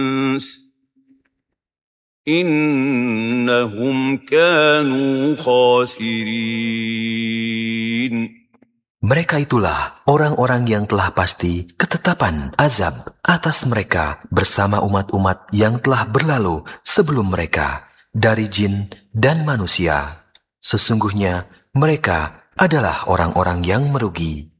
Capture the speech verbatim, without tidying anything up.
إنهم كانوا خاسرين. Mereka itulah orang-orang yang telah pasti ketetapan azab atas mereka bersama umat-umat yang telah berlalu sebelum mereka dari jin dan manusia. Sesungguhnya mereka adalah orang-orang yang merugi.